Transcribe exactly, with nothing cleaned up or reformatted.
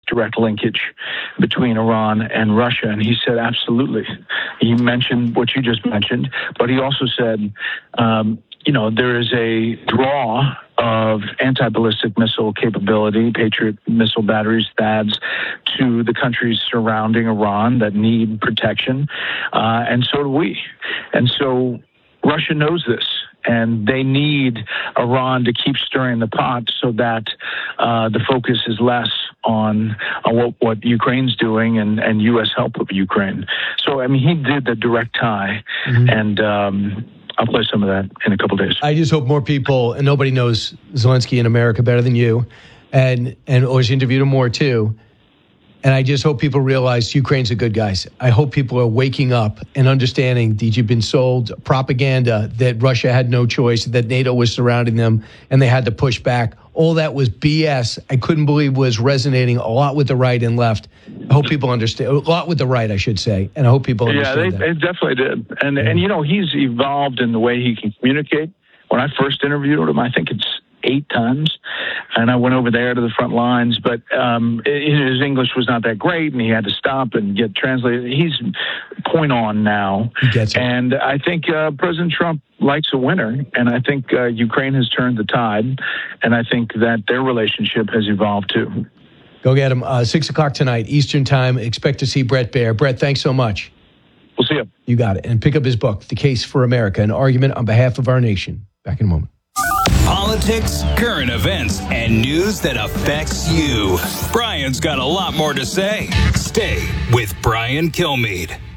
direct linkage between Iran and Russia. And he said, absolutely. He mentioned what you just mentioned, but he also said, um, you know, there is a draw of anti-ballistic missile capability, Patriot missile batteries, THAADs, to the countries surrounding Iran that need protection. Uh, and so do we. And so Russia knows this. And they need Iran to keep stirring the pot so that uh, the focus is less on, on what, what Ukraine's doing and, and U S help of Ukraine. So, I mean, he did the direct tie. Mm-hmm. And um, I'll play some of that in a couple of days. I just hope more people, and nobody knows Zelensky in America better than you, and, and always interviewed him more too. And I just hope people realize Ukraine's the good guys. I hope people are waking up and understanding that you've been sold propaganda that Russia had no choice, that NATO was surrounding them, and they had to push back. All that was B S. I couldn't believe was resonating a lot with the right and left. I hope people understand. A lot with the right, I should say. And I hope people understand yeah, they, that. they definitely did. And, yeah. and, you know, he's evolved in the way he can communicate. When I first interviewed him, I think it's eight times, and I went over there to the front lines, but um, his English was not that great, and he had to stop and get translated. He's point on now, he gets it. And I think uh, President Trump likes a winner, and I think uh, Ukraine has turned the tide, and I think that their relationship has evolved too. Go get him. Uh, six o'clock tonight, Eastern Time. Expect to see Bret Baier. Bret, thanks so much. We'll see you. You got it. And pick up his book, The Case for America, an argument on behalf of our nation. Back in a moment. Politics, current events, and news that affects you. Brian's got a lot more to say. Stay with Brian Kilmeade.